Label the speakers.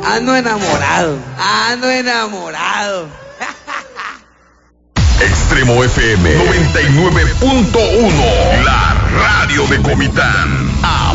Speaker 1: Ando enamorado. Ando enamorado.
Speaker 2: Extremo FM 99.1, la radio de Comitán.